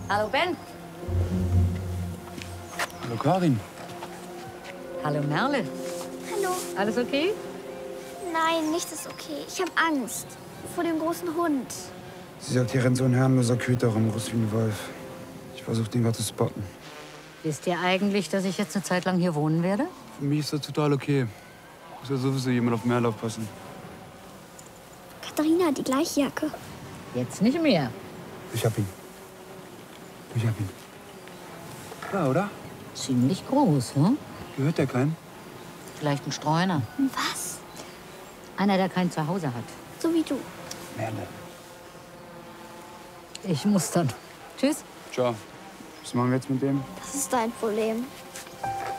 Hallo Ben. Hallo Karin. Hallo Merle. Hallo. Alles okay? Nein, nichts ist okay. Ich habe Angst. Vor dem großen Hund. Sie sagt, hier rennt so ein herrenloser Köter rum, groß wie ein Wolf. Ich versuche, den gerade zu spotten. Wisst ihr eigentlich, dass ich jetzt eine Zeit lang hier wohnen werde? Für mich ist das total okay. Muss ja sowieso jemand auf Merle aufpassen. Katharina hat die gleiche Jacke. Jetzt nicht mehr. Ich hab ihn. Ich hab ihn. Klar, oder? Ziemlich groß, hm? Gehört der keinem? Vielleicht ein Streuner. Was? Einer, der kein Zuhause hat. So wie du. Merle. Ich muss dann. Tschüss. Ciao. Was machen wir jetzt mit dem? Das ist dein Problem.